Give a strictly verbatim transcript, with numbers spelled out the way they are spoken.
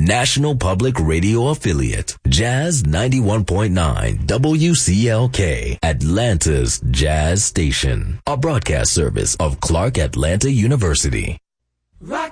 National Public Radio affiliate, Jazz ninety-one point nine W C L K, Atlanta's Jazz Station, a broadcast service of Clark Atlanta University. Rock